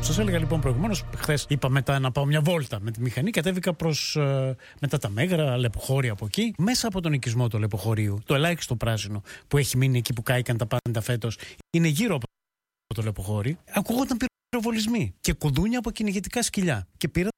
Σας έλεγα λοιπόν προηγουμένως, χθες είπα μετά να πάω μια βόλτα με τη μηχανή, κατέβηκα προς μετά τα Μέγρα, Λεποχώρια από εκεί. Μέσα από τον οικισμό του Λεποχωρίου, το ελάχιστο πράσινο που έχει μείνει εκεί που κάηκαν τα πάντα φέτος, είναι γύρω από το Λεποχώρι, ακούγονταν πυροβολισμοί και κουδούνια από κυνηγητικά σκυλιά. Και πήρα